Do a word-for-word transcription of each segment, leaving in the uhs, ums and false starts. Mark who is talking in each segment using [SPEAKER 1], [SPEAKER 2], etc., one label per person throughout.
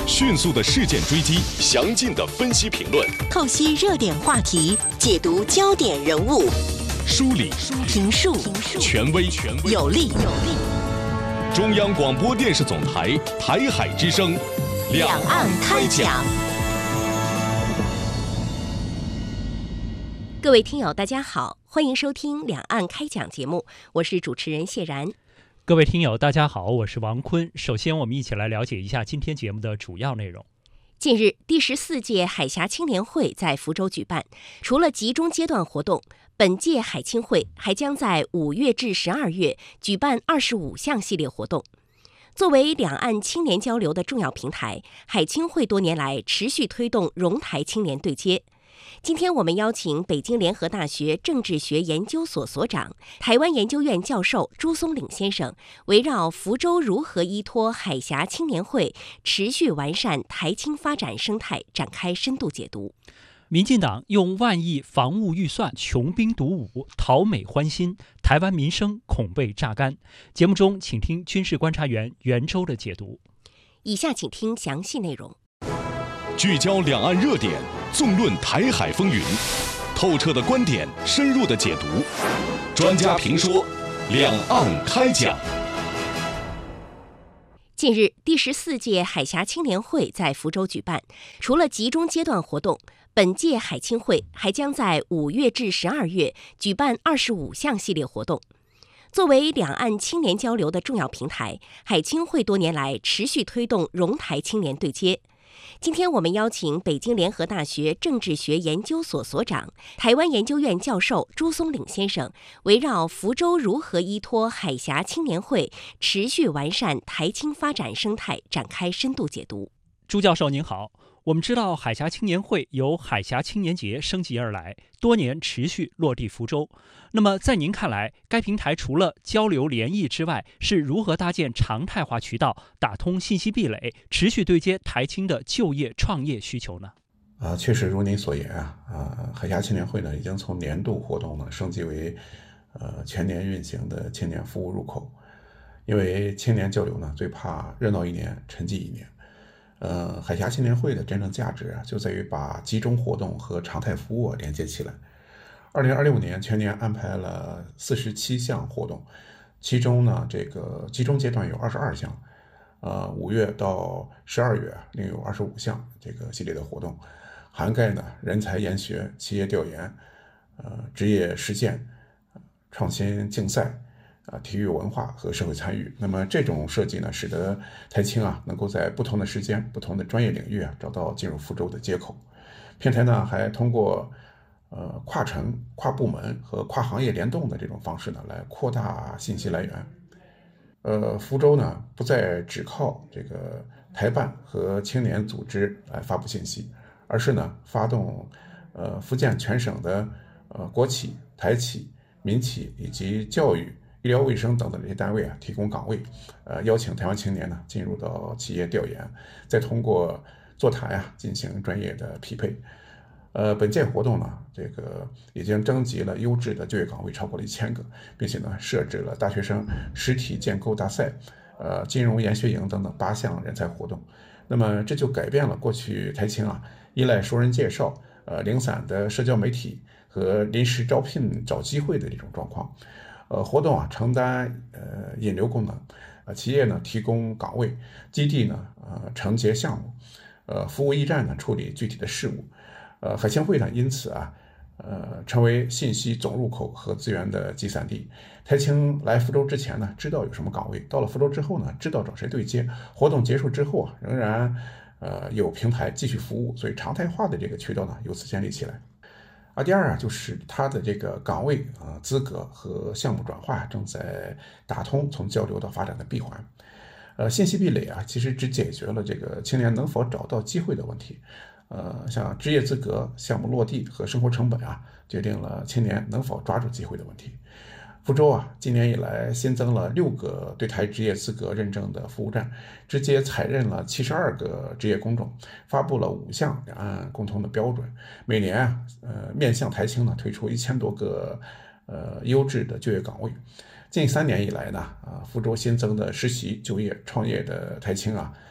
[SPEAKER 1] 迅速的事件追击，详尽的分析评论，
[SPEAKER 2] 透析热点话题，解读焦点人物，
[SPEAKER 1] 梳理
[SPEAKER 2] 评述
[SPEAKER 1] 权威
[SPEAKER 2] 有力。
[SPEAKER 1] 中央广播电视总台台海之声，
[SPEAKER 2] 两岸开讲。各位听友大家好，欢迎收听两岸开讲节目，我是主持人谢然。
[SPEAKER 3] 各位听友大家好，我是王坤。首先我们一起来了解一下今天节目的主要内容。
[SPEAKER 2] 近日，第十四届海峡青年会在福州举办，除了集中阶段活动，本届海青会还将在五月至十二月举办二十五项系列活动。作为两岸青年交流的重要平台，海青会多年来持续推动rom台青年对接。今天我们邀请北京联合大学政治学研究所所长、台湾研究院教授朱松岭先生，围绕福州如何依托海峡青年会持续完善台青发展生态展开深度解读。
[SPEAKER 3] 民进党用万亿防务预算穷兵黩武，讨美欢心，台湾民生恐被榨干。节目中请听军事观察员袁周的解读。
[SPEAKER 2] 以下请听详细内容。
[SPEAKER 1] 聚焦两岸热点，纵论台海风云，透彻的观点，深入的解读，专家评说，两岸开讲。
[SPEAKER 2] 近日，第十四届海峡青年会在福州举办，除了集中阶段活动，本届海青会还将在五月至十二月举办二十五项系列活动。作为两岸青年交流的重要平台，海青会多年来持续推动rom台青年对接。今天我们邀请北京联合大学政治学研究所所长、台湾研究院教授朱松岭先生，围绕福州如何依托海峡青年会持续完善台青发展生态展开深度解读。
[SPEAKER 3] 朱教授您好，我们知道海峡青年会由海峡青年节升级而来，多年持续落地福州。那么在您看来，该平台除了交流联谊之外，是如何搭建常态化渠道，打通信息壁垒，持续对接台青的就业创业需求呢？
[SPEAKER 4] 啊，确实如您所言啊，啊，海峡青年会呢已经从年度活动呢升级为呃全年运行的青年服务入口。因为青年交流呢最怕热闹一年沉寂一年。呃，海峡青年会的真正价值啊，就在于把集中活动和常态服务连接起来。二零二六年全年安排了四十七项活动，其中呢，这个集中阶段有二十二项，呃，五月到十二月另有二十五项这个系列的活动，涵盖呢人才研学、企业调研、呃职业实践、创新竞赛。啊，体育文化和社会参与。那么这种设计呢，使得台青啊能够在不同的时间、不同的专业领域啊找到进入福州的接口。平台呢还通过呃跨城、跨部门和跨行业联动的这种方式呢，来扩大信息来源。呃，福州呢不再只靠这个台办和青年组织来发布信息，而是呢发动呃福建全省的呃国企、台企、民企以及教育、医疗卫生等等这些单位啊，提供岗位，呃，邀请台湾青年呢进入到企业调研，再通过座谈啊进行专业的匹配。呃，本届活动呢，这个已经征集了优质的就业岗位超过了一千个，并且呢设置了大学生实体建构大赛、呃金融研学营等等八项人才活动。那么这就改变了过去台青啊依赖熟人介绍、呃零散的社交媒体和临时招聘找机会的这种状况。呃，活动啊承担呃引流功能，呃企业呢提供岗位，基地呢呃承接项目，呃服务驿站呢处理具体的事务，呃海青会呢因此啊呃成为信息总入口和资源的集散地。台青来福州之前呢知道有什么岗位，到了福州之后呢知道找谁对接，活动结束之后啊仍然呃有平台继续服务，所以常态化的这个渠道呢由此建立起来。啊，第二啊，就是它的这个岗位啊、资格和项目转化正在打通从交流到发展的闭环。呃，信息壁垒啊，其实只解决了这个青年能否找到机会的问题。呃，像职业资格、项目落地和生活成本啊，决定了青年能否抓住机会的问题。福州啊，今年以来新增了六个对台职业资格认证的服务站，直接采认了七十二个职业工种，发布了五项两岸共同的标准。每年啊，呃，面向台青呢推出一千多个呃优质的就业岗位。近三年以来呢，啊，福州新增的实习、就业、创业的台青啊，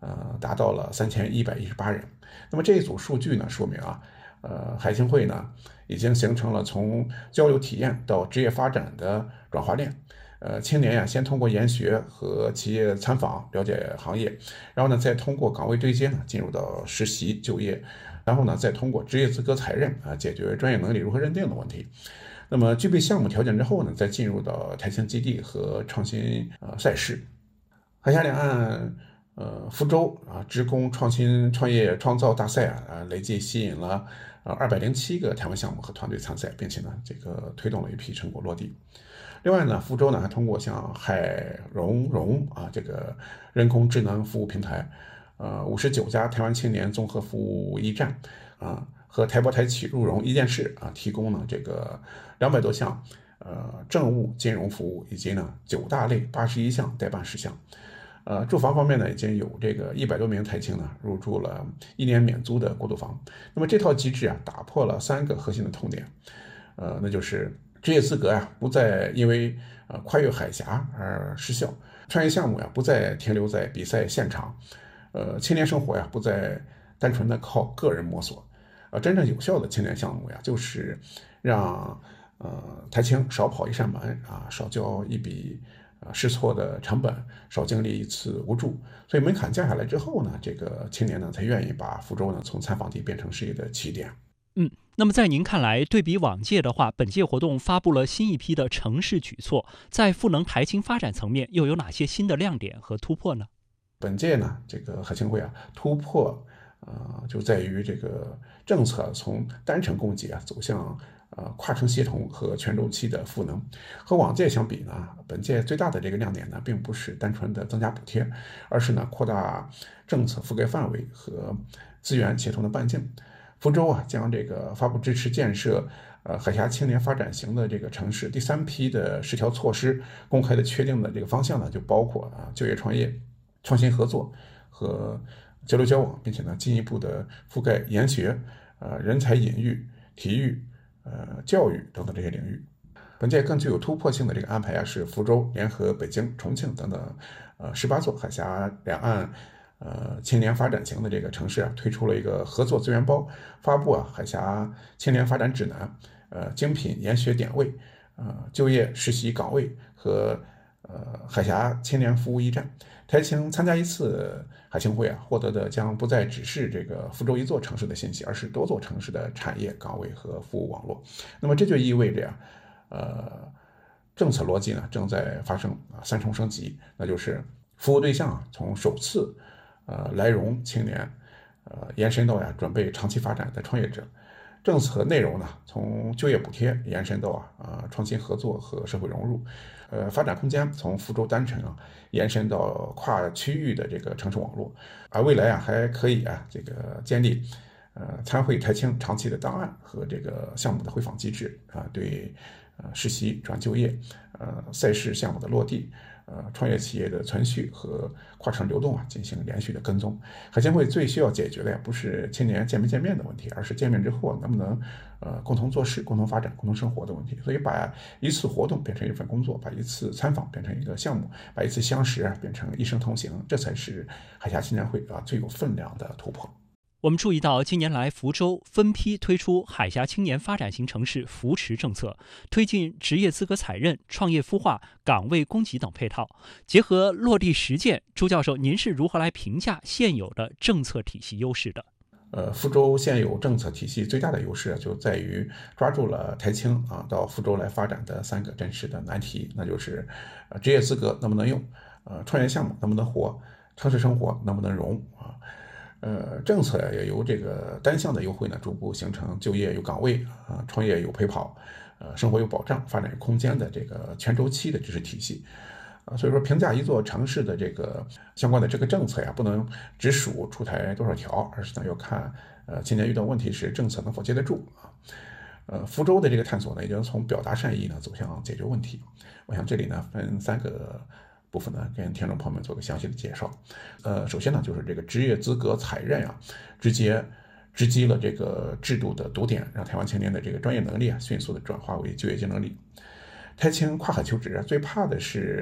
[SPEAKER 4] 呃，达到了三千一百一十八人。那么这一组数据呢，说明啊，呃，海青会呢已经形成了从交流体验到职业发展的转化链。呃，青年呀，先通过研学和企业参访了解行业，然后呢，再通过岗位对接呢，进入到实习就业，然后呢，再通过职业资格采认啊，解决专业能力如何认定的问题。那么具备项目条件之后呢，再进入到台青基地和创新呃赛事。海峡两岸呃福州啊职工创新创业创造大赛啊，累计吸引了呃二百零七个台湾项目和团队参赛，并且呢，这个推动了一批成果落地。另外呢，福州呢还通过像海融融啊这个人工智能服务平台，呃五十九家台湾青年综合服务驿站啊，和台博台企入融一件事啊，提供了这个两百多项呃政务金融服务，以及呢九大类八十一项代办事项。呃，住房方面呢，已经有这个一百多名台青呢入住了一年免租的过渡房。那么这套机制啊，打破了三个核心的痛点，呃，那就是职业资格呀、啊、不再因为呃跨越海峡而失效，创业项目呀、啊、不再停留在比赛现场，呃，青年生活呀不再单纯的靠个人摸索，呃，真正有效的青年项目呀，就是让呃台青少跑一扇门啊，少交一笔呃试错的成本，少经历一次无助。所以门槛降下来之后呢，这个青年呢才愿意把福州呢从参访地变成事业的起点。
[SPEAKER 3] 嗯，那么在您看来，对比往届的话，本届活动发布了新一批的城市举措，在赋能台青发展层面又有哪些新的亮点和突破呢？
[SPEAKER 4] 本届呢，这个海青会啊，突破呃就在于这个政策从单程供给啊走向呃跨城协同和全周期的赋能。和往届相比呢，本届最大的这个亮点呢，并不是单纯的增加补贴，而是呢扩大政策覆盖范围和资源协同的半径。福州啊，将这个发布支持建设呃海峡青年发展型的这个城市第三批的十条措施，公开的确定的这个方向呢，就包括啊就业创业、创新合作和交流交往，并且呢进一步的覆盖研学、呃人才引育、体育、呃教育等等这些领域。本届更具有突破性的这个安排啊，是福州联合北京、重庆等等呃十八座海峡两岸呃，青年发展型的这个城市啊，推出了一个合作资源包，发布啊海峡青年发展指南，呃，精品研学点位，呃，就业实习岗位和呃海峡青年服务驿站。台青参加一次海青会啊，获得的将不再只是这个福州一座城市的信息，而是多座城市的产业岗位和服务网络。那么这就意味着呀，呃，政策逻辑呢正在发生啊三重升级，那就是服务对象啊从首次呃，来融青年，呃，延伸到呀准备长期发展的创业者；政策内容呢，从就业补贴延伸到啊呃创新合作和社会融入；呃，发展空间从福州单城啊延伸到跨区域的这个城市网络，而未来啊还可以啊这个建立呃参会台青长期的档案和这个项目的回访机制啊，对呃实习转就业、呃赛事项目的落地。呃，创业企业的存续和跨城流动啊，进行连续的跟踪。海青会最需要解决的呀，不是青年见没见面的问题，而是见面之后能不能呃共同做事、共同发展、共同生活的问题。所以，把一次活动变成一份工作，把一次参访变成一个项目，把一次相识啊变成一生同行，这才是海峡青年会啊最有分量的突破。
[SPEAKER 3] 我们注意到，近年来福州分批推出海峡青年发展型城市扶持政策，推进职业资格采认、创业孵化、岗位供给等配套。结合落地实践，朱教授，您是如何来评价现有的政策体系优势的？
[SPEAKER 4] 呃，福州现有政策体系最大的优势就在于抓住了台青啊到福州来发展的三个真实的难题，那就是呃职业资格能不能用，呃创业项目能不能活，城市生活能不能融啊。呃，政策也由这个单向的优惠呢，逐步形成就业有岗位啊，创业有陪跑，呃，生活有保障、发展有空间的这个全周期的知识体系。啊，所以说评价一座城市的这个相关的这个政策呀，不能只数出台多少条，而是呢要看呃今年遇到问题时政策能否接得住啊。呃，福州的这个探索呢，已经从表达善意呢走向解决问题。我想这里呢分三个部分呢，跟听众朋友们做个详细的介绍。呃，首先呢，就是这个职业资格采认啊，直接直击了这个制度的堵点，让台湾青年的这个专业能力啊，迅速的转化为就业竞争力。台青跨海求职啊，最怕的是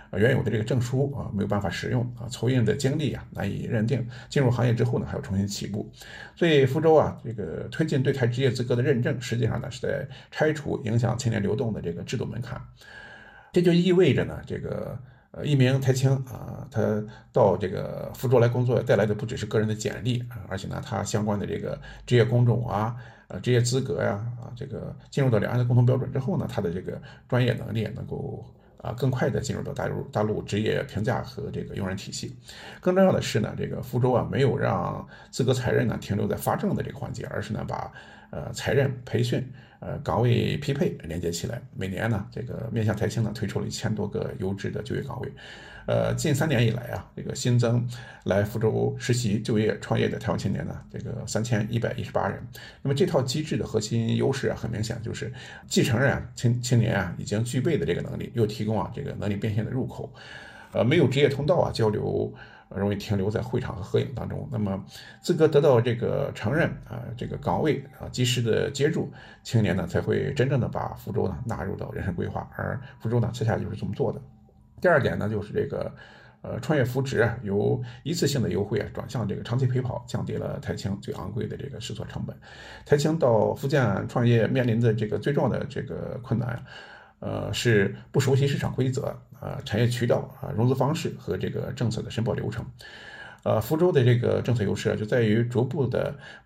[SPEAKER 4] 原有的这个证书啊没有办法使用啊，从业的经历啊难以认定，进入行业之后呢还要重新起步。所以福州啊这个推进对台职业资格的认证，实际上呢是在拆除影响青年流动的这个制度门槛。这就意味着呢这个呃一名台青啊，他到这个福州来工作带来的不只是个人的简历啊，而且呢他相关的这个职业工种啊。呃，职业资格呀，啊，这个进入到两岸的共同标准之后呢，他的这个专业能力也能够啊更快的进入到大陆大陆职业评价和这个用人体系。更重要的是呢，这个福州啊没有让资格裁认呢停留在发证的这个环节，而是呢把呃裁认、培训、呃岗位匹配连接起来。每年呢，这个面向台青呢推出了一千多个优质的就业岗位。呃，近三年以来啊，这个新增来福州实习、就业、创业的台湾青年呢，这个三千一百一十八人。那么这套机制的核心优势啊，很明显就是既承认啊青青年啊已经具备的这个能力，又提供啊这个能力变现的入口。呃，没有职业通道啊，交流容易停留在会场和合影当中。那么资格得到这个承认啊，这个岗位啊及时的接住，青年呢才会真正的把福州呢纳入到人生规划。而福州呢，恰恰就是这么做的。第二点呢，就是这个，呃，创业扶植啊，由一次性的优惠啊，转向这个长期陪跑，降低了台青最昂贵的这个试错成本。台青到福建创业面临的这个最重要的这个困难，呃，是不熟悉市场规则啊、产业渠道啊、融资方式和这个政策的申报流程。呃，福州的这个政策优势就在于逐步的